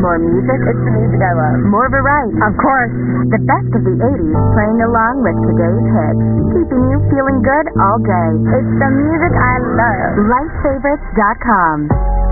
More music? It's the music I love. More variety? Of course. The best of the 80s playing along with today's hits. Keeping you feeling good all day. It's the music I love. LifeFavorites.com.